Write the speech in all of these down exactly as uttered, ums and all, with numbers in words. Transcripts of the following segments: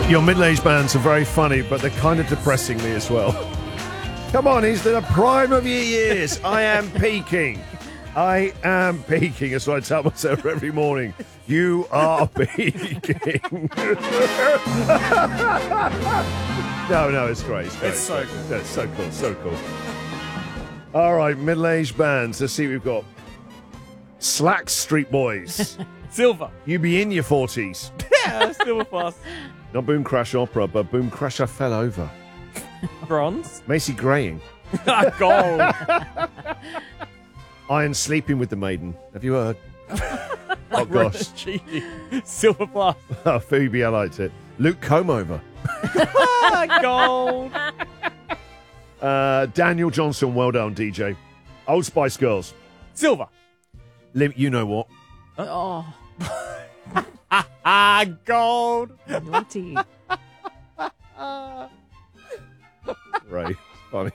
Your middle-aged bands are very funny, but they're kind of depressing me as well. Come on, he's the prime of your years. I am peaking. I am peaking. That's what I tell myself every morning. You are peaking. no, no, it's great. It's, great. It's so cool. That's so cool. So cool. All right, middle-aged bands. Let's see what we've got. Slack Street Boys. Silver. You be in your forties. Yeah, Silver Plus. Not Boom Crash Opera, but Boom Crasher Fell Over. Bronze. Macy Graying. Gold. Iron Sleeping with the Maiden. Have you heard? Oh, gosh. Cheeky. Silver Plus. Oh, Phoebe, I liked it. Luke Comeover. Gold. Uh, Daniel Johnson, well done, D J. Old Spice Girls. Silver. Lim- you know what? Oh, Ah, gold. naughty. Right. Funny.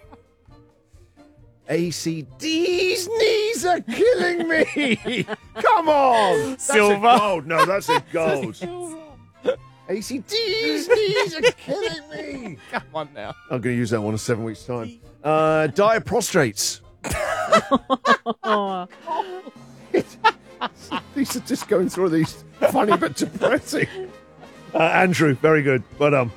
A C D's knees are killing me. Come on. That's Silver. A gold. No, that's a gold. A C D's knees are killing me. Come on now. I'm going to use that one in seven weeks' time. Uh, dire prostrates. Oh, These are just going through these funny but depressing. Uh, Andrew, very good. Well done.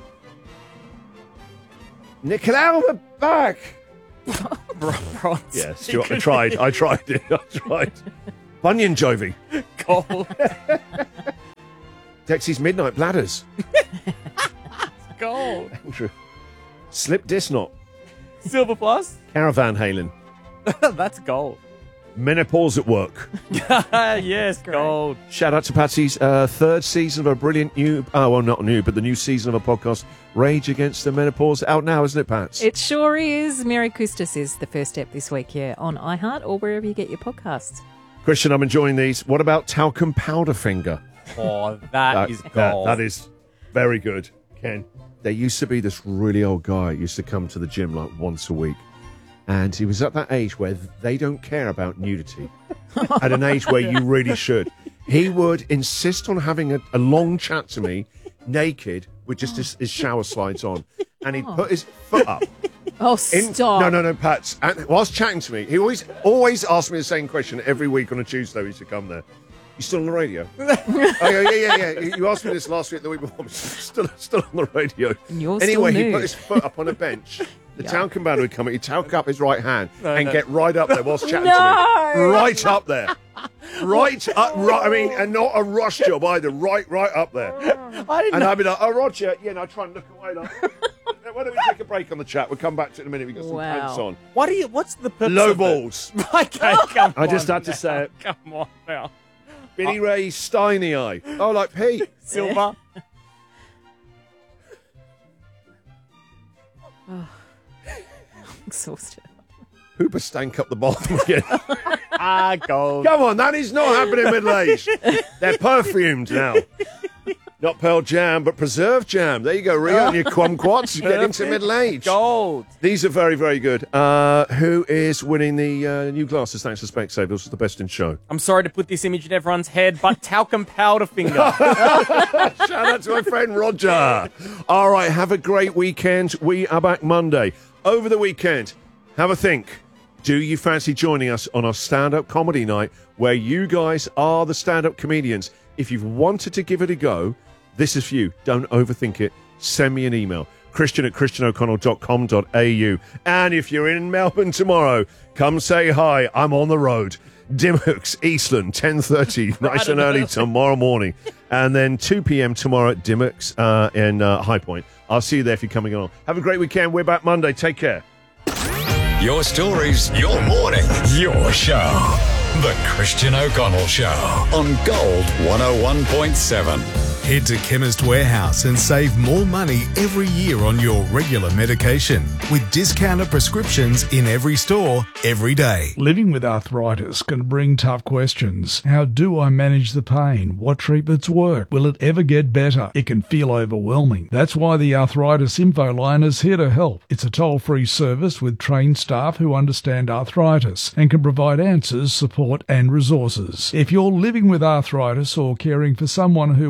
Nicola back. Bronze. Yeah, Stuart, I tried. I tried it. I tried. Bunyan Jovi. Gold. Dexy's Midnight Bladders. Gold. Andrew. Slip Disnot. Silver Plus. Caravan Halen. That's gold. Menopause at Work. Yes, gold. Shout out to Patsy's uh, third season of a brilliant new, oh, well, not new, but the new season of a podcast, Rage Against the Menopause. Out now, isn't it, Pats? it sure is. Mary Kustis is the first step this week, yeah, on iHeart or wherever you get your podcasts. Christian, I'm enjoying these. What about Talcum Powder Finger? Oh, that is that, gold. that is very good, Ken. There used to be this really old guy who used to come to the gym like once a week. And he was at that age where they don't care about nudity. At an age where you really should. He would insist on having a, a long chat to me, naked, with just his, his shower slides on. And he'd put his foot up. Oh, In, stop. no, no, no, Pats. And whilst chatting to me, he always always asked me the same question every week on a Tuesday. He used to come there. You still on the radio? oh, yeah, yeah, yeah, yeah. You asked me this last week, the week before. Still, still on the radio. And you're anyway, still he nude. put his foot up on a bench. The Yeah. town commander would come, he'd talk up his right hand No, and no. get right up there whilst chatting No! to me. Right up there. Right up, right, I mean, and not a rush job either. Right, right up there. I didn't And know. I'd be like, oh, Roger, yeah, no, try and look away. Like, why don't we take a break on the chat? We'll come back to it in a minute. We've got some Wow. pants on. What do you? What's the purpose Low of it? balls. Okay, come I just on had to now. say it. Come on now. Billy Ray Steiny Eye. Oh, like Pete. Silver. Exhausted. Hooper stank up the bottom again. Ah, gold. Come on, that is not happening middle age. They're perfumed now. Not Pearl Jam, but Preserve Jam. There you go, Rio, and your kumquats. You get into middle age. Gold. These are very, very good. Uh, who is winning the uh, new glasses thanks to Specsavers? This is the best in show. I'm sorry to put this image in everyone's head, but talcum powder finger. Shout out to my friend Roger. All right, have a great weekend. We are back Monday. Over the weekend, have a think. Do you fancy joining us on our stand-up comedy night where you guys are the stand-up comedians? If you've wanted to give it a go, this is for you. Don't overthink it. Send me an email. Christian at christian o'connell dot com dot a u. And if you're in Melbourne tomorrow, come say hi. I'm on the road. Dimmocks, Eastland, ten thirty, nice and early tomorrow morning. And then two p.m. tomorrow at Dimmocks uh, in uh, High Point. I'll see you there if you're coming along. Have a great weekend. We're back Monday. Take care. Your stories, your morning, your show. The Christian O'Connell Show on Gold one oh one point seven. Head to Chemist Warehouse and save more money every year on your regular medication with discounted prescriptions in every store, every day. Living with arthritis can bring tough questions. How do I manage the pain? What treatments work? Will it ever get better? It can feel overwhelming. That's why the Arthritis Info Line is here to help. It's a toll-free service with trained staff who understand arthritis and can provide answers, support and resources. If you're living with arthritis or caring for someone who is,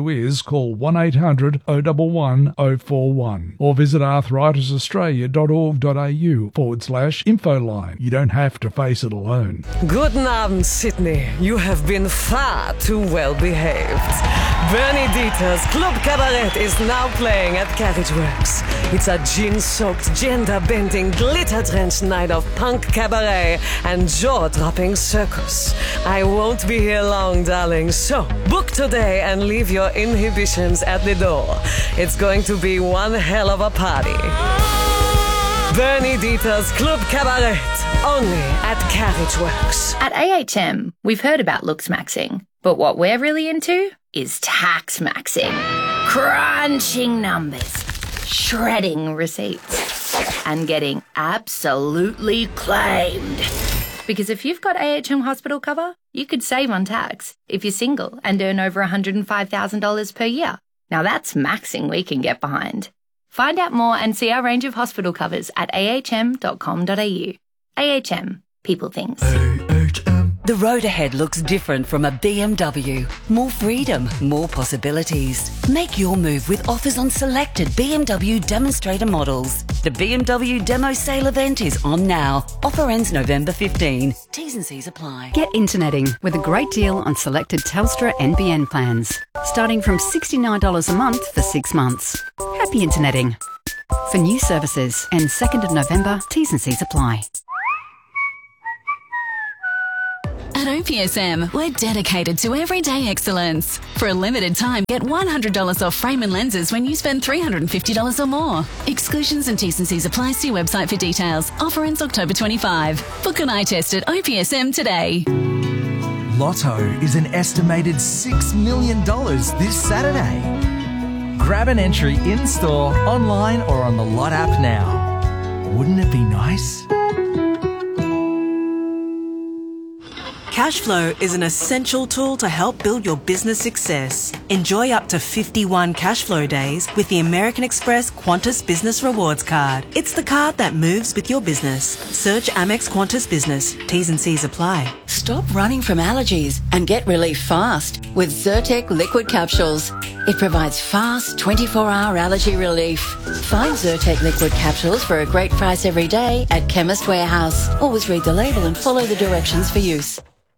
call one eight hundred oh one one oh four one or visit arthritisaustralia.org.au forward slash info line. You don't have to face it alone. Guten Abend, Sydney. You have been far too well behaved. Bernie Dieter's Club Cabaret is now playing at Carriage Works. It's a gin-soaked, gender-bending, glitter-drenched night of punk cabaret and jaw-dropping circus. I won't be here long, darling, so book today and leave your inhibitions at the door. It's going to be one hell of a party. Bernie Dieter's Club Cabaret, only at Carriage Works. At A H M, we've heard about looks maxing, but what we're really into is tax maxing. Crunching numbers, shredding receipts, and getting absolutely claimed. Because if you've got A H M hospital cover, you could save on tax if you're single and earn over one hundred five thousand dollars per year. Now that's maxing we can get behind. Find out more and see our range of hospital covers at a h m dot com dot a u. A H M. People things. The road ahead looks different from a B M W. More freedom, more possibilities. Make your move with offers on selected B M W demonstrator models. The B M W Demo Sale event is on now. Offer ends November fifteenth. T's and C's apply. Get interneting with a great deal on selected Telstra N B N plans. Starting from sixty-nine dollars a month for six months. Happy interneting. For new services, and second of November, T's and C's apply. At O P S M, we're dedicated to everyday excellence. For a limited time, get one hundred dollars off frame and lenses when you spend three hundred fifty dollars or more. Exclusions and T's and C's apply. See website for details. Offer ends October twenty-fifth. Book an eye test at O P S M today. Lotto is an estimated six million dollars this Saturday. Grab an entry in-store, online or on the Lot app now. Wouldn't it be nice? Cashflow is an essential tool to help build your business success. Enjoy up to fifty-one Cashflow days with the American Express Qantas Business Rewards Card. It's the card that moves with your business. Search Amex Qantas Business. T's and C's apply. Stop running from allergies and get relief fast with Zyrtec Liquid Capsules. It provides fast twenty-four hour allergy relief. Find Zyrtec Liquid Capsules for a great price every day at Chemist Warehouse. Always read the label and follow the directions for use.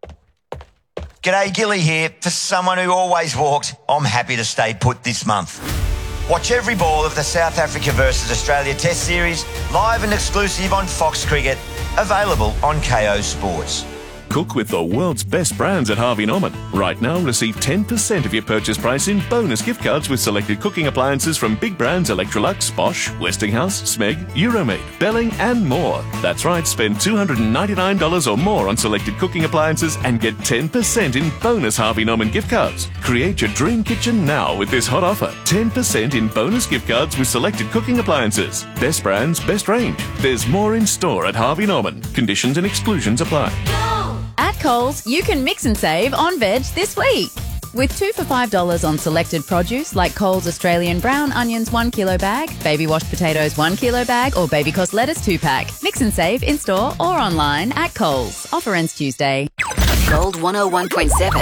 G'day, Gilly here. For someone who always walked, I'm happy to stay put this month. Watch every ball of the South Africa versus Australia Test Series live and exclusive on Fox Cricket, available on K O Sports. Cook with the world's best brands at Harvey Norman. Right now, receive ten percent of your purchase price in bonus gift cards with selected cooking appliances from big brands Electrolux, Bosch, Westinghouse, Smeg, Euromade, Belling and more. That's right, spend two hundred ninety-nine dollars or more on selected cooking appliances and get ten percent in bonus Harvey Norman gift cards. Create your dream kitchen now with this hot offer. ten percent in bonus gift cards with selected cooking appliances. Best brands, best range. There's more in store at Harvey Norman. Conditions and exclusions apply. At Coles, you can mix and save on veg this week. With two for five dollars on selected produce like Coles Australian brown onions one kilo bag, baby washed potatoes one kilo bag or baby cost lettuce two pack. Mix and save in store or online at Coles. Offer ends Tuesday. Gold one oh one point seven.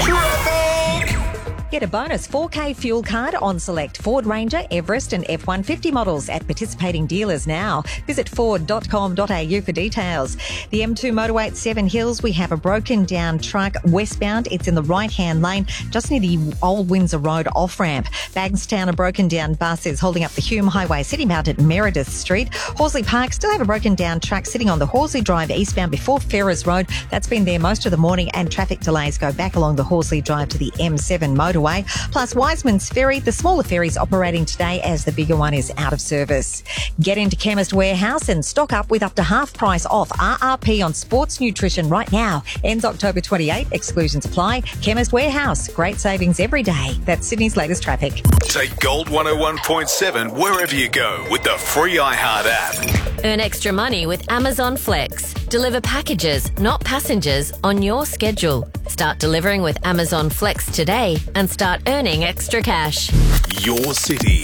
Get a bonus four K fuel card on select Ford Ranger, Everest and F one fifty models at participating dealers now. Visit ford dot com dot a u for details. The M two motorway at Seven Hills, we have a broken down truck westbound. It's in the right-hand lane, just near the Old Windsor Road off-ramp. Bagnstown, a broken down bus is holding up the Hume Highway sitting out at Meredith Street. Horsley Park still have a broken down truck sitting on the Horsley Drive eastbound before Ferrers Road. That's been there most of the morning, and traffic delays go back along the Horsley Drive to the M seven motorway. Plus Wiseman's Ferry, the smaller ferry's operating today as the bigger one is out of service. Get into Chemist Warehouse and stock up with up to half price off R R P on sports nutrition right now. Ends October twenty-eighth. Exclusions apply. Chemist Warehouse. Great savings every day. That's Sydney's latest traffic. Take Gold one oh one point seven wherever you go with the free iHeart app. Earn extra money with Amazon Flex. Deliver packages, not passengers, on your schedule. Start delivering with Amazon Flex today and start earning extra cash. Your city,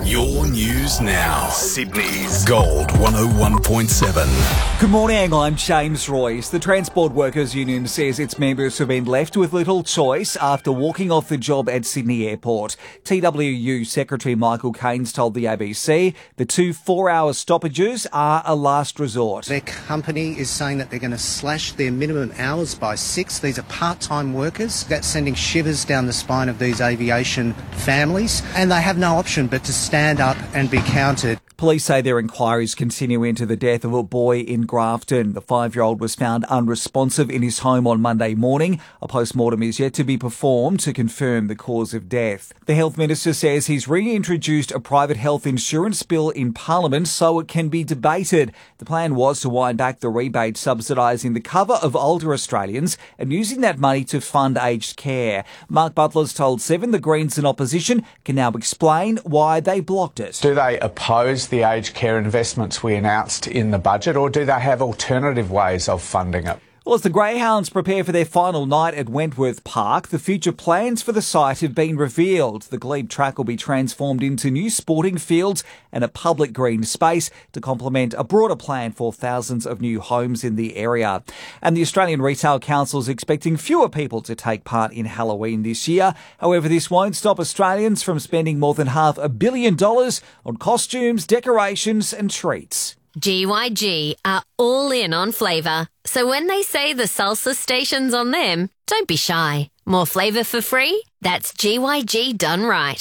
Your news now. Sydney's Gold one oh one point seven. Good morning, I'm James Royce. The Transport Workers Union says its members have been left with little choice after walking off the job at Sydney Airport. T W U Secretary Michael Keynes told the A B C the two four-hour stoppages are a last resort. Their company is saying that they're going to slash their minimum hours by six. These are part-time workers. That's sending shivers down the spine of these aviation families, and they have no option but to stand up and be counted. Police say their inquiries continue into the death of a boy in Grafton. The five-year-old was found unresponsive in his home on Monday morning. A post-mortem is yet to be performed to confirm the cause of death. The Health Minister says he's reintroduced a private health insurance bill in Parliament so it can be debated. The plan was to wind back the rebate subsidising the cover of older Australians and using that money to fund aged care. Mark Butler's told Seven the Greens in opposition can now explain why they blocked it. Do they oppose the aged care investments we announced in the budget, or do they have alternative ways of funding it? Well, as the Greyhounds prepare for their final night at Wentworth Park, the future plans for the site have been revealed. The Glebe track will be transformed into new sporting fields and a public green space to complement a broader plan for thousands of new homes in the area. And the Australian Retail Council is expecting fewer people to take part in Halloween this year. However, this won't stop Australians from spending more than half a billion dollars on costumes, decorations and treats. G Y G are all in on flavour. So when they say the salsa station's on them, don't be shy. More flavour for free? That's G Y G done right.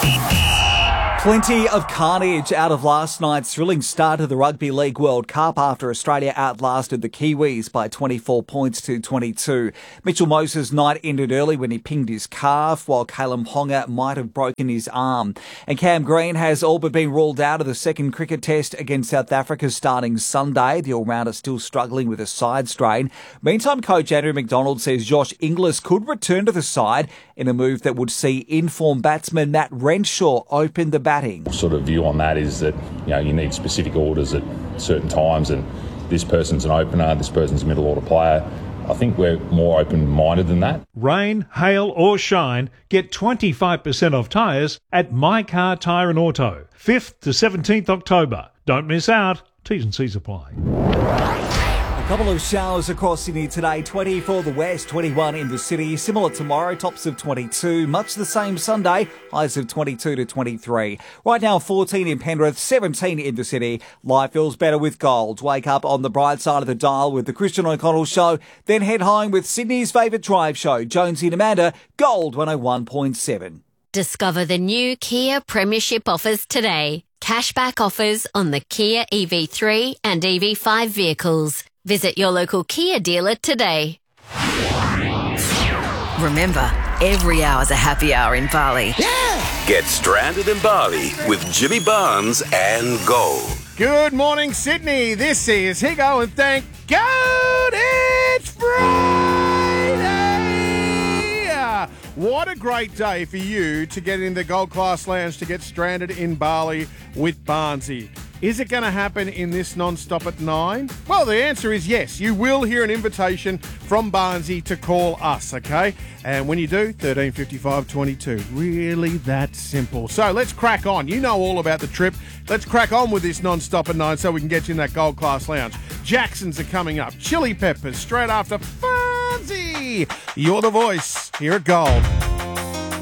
Plenty of carnage out of last night's thrilling start of the Rugby League World Cup after Australia outlasted the Kiwis by twenty-four points to twenty-two. Mitchell Moses' night ended early when he pinged his calf, while Caleb Honga might have broken his arm. And Cam Green has all but been ruled out of the second cricket test against South Africa starting Sunday. The all-rounder still struggling with a side strain. Meantime, coach Andrew McDonald says Josh Inglis could return to the side in a move that would see informed batsman Matt Renshaw open the batting. Sort of view on that is that, you know, you need specific orders at certain times, and this person's an opener, this person's a middle order player. I think we're more open-minded than that. Rain, hail or shine, get twenty-five percent off tyres at My Car Tyre and Auto. fifth to seventeenth October. Don't miss out. T's and C's apply. A couple of showers across Sydney today, twenty for the west, twenty-one in the city. Similar tomorrow, tops of twenty-two. Much the same Sunday, highs of twenty-two to twenty-three. Right now, fourteen in Penrith, seventeen in the city. Life feels better with gold. Wake up on the bright side of the dial with the Christian O'Connell Show. Then head home with Sydney's favourite drive show, Jonesy and Amanda, Gold one oh one point seven. Discover the new Kia Premiership offers today. Cashback offers on the Kia E V three and E V five vehicles. Visit your local Kia dealer today. Remember, every hour's a happy hour in Bali. Yeah! Get stranded in Bali with Jimmy Barnes and Gold. Good morning, Sydney. This is Higo, and thank God it's Friday! What a great day for you to get in the Gold Class Lounge to get stranded in Bali with Barnesy. Is it going to happen in this non-stop at nine? Well, the answer is yes. You will hear an invitation from Barnesy to call us, okay? And when you do, thirteen fifty-five twenty-two. Really that simple. So let's crack on. You know all about the trip. Let's crack on with this non-stop at nine so we can get you in that Gold Class Lounge. Jacksons are coming up. Chili Peppers straight after Barnesy. You're the voice here at Gold.